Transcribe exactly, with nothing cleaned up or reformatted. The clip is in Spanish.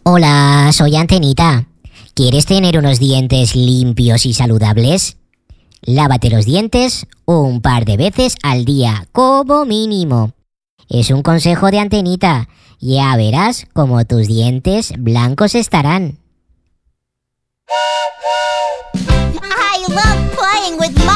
Hola, soy Antenita. ¿Quieres tener unos dientes limpios y saludables? Lávate los dientes un par de veces al día, como mínimo. Es un consejo de Antenita. Ya verás cómo tus dientes blancos estarán. I love playing with